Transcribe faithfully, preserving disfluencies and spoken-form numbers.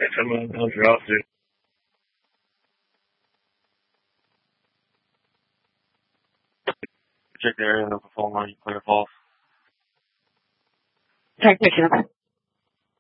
If someone else are off to. Check the area of the phone line, clear false. Technician.